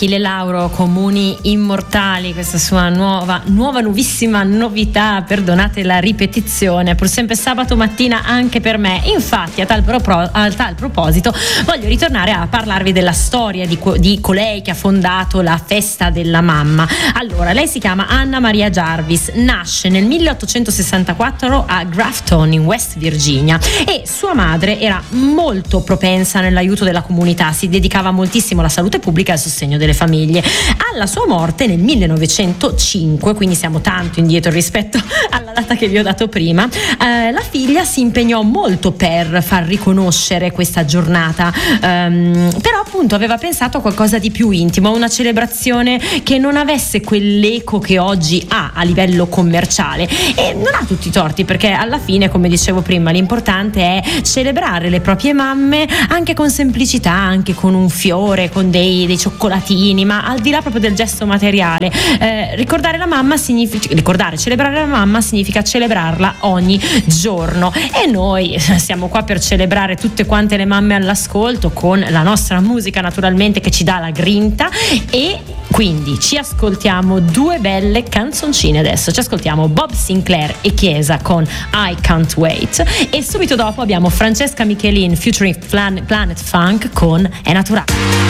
Achille Lauro, Comuni Immortali, questa sua nuovissima novità, perdonate la ripetizione, pur sempre sabato mattina anche per me. Infatti a tal proposito voglio ritornare a parlarvi della storia di colei che ha fondato la festa della mamma. Allora, lei si chiama Anna Maria Jarvis, nasce nel 1864 a Grafton in West Virginia e sua madre era molto propensa nell'aiuto della comunità, si dedicava moltissimo alla salute pubblica e al sostegno delle famiglie. Alla sua morte nel 1905, quindi siamo tanto indietro rispetto alla data che vi ho dato prima, la figlia si impegnò molto per far riconoscere questa giornata, però appunto aveva pensato a qualcosa di più intimo, a una celebrazione che non avesse quell'eco che oggi ha a livello commerciale, e non ha tutti i torti, perché alla fine, come dicevo prima, l'importante è celebrare le proprie mamme anche con semplicità, anche con un fiore, con dei cioccolatini, ma al di là proprio del gesto materiale. Celebrare la mamma significa celebrarla ogni giorno, e noi siamo qua per celebrare tutte quante le mamme all'ascolto con la nostra musica, naturalmente, che ci dà la grinta, e quindi ci ascoltiamo due belle canzoncine adesso. Ci ascoltiamo Bob Sinclair e Chiesa con I Can't Wait, e subito dopo abbiamo Francesca Michelin featuring Planet Funk con È Naturale.